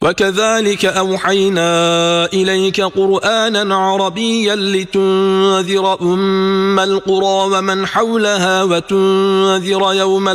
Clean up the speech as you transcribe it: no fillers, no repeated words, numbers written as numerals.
وكذلك أوحينا إليك قرآنا عربيا لتنذر أم القرى ومن حولها وتنذر يوم